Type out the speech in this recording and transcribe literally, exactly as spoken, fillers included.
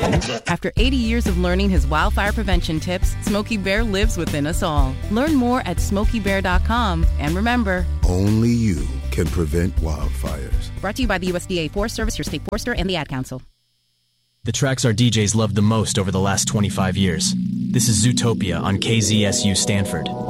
After eighty years of learning his wildfire prevention tips, Smokey Bear lives within us all. Learn more at smokey bear dot com. And remember, only you can prevent wildfires. Brought to you by the U S D A Forest Service, your state forester, and the Ad Council. The tracks our D Js loved the most over the last twenty-five years. This is Zootopia on K Z S U Stanford.